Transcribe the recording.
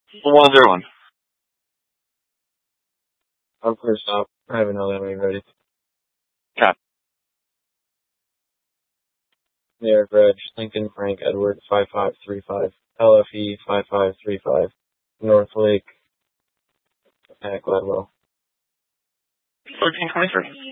101. I'm first stop. I have another one ready. Copy. Mayor Reg, Lincoln Frank Edward 5535, LFE 5535, North Lake, at Gladwell. 1323.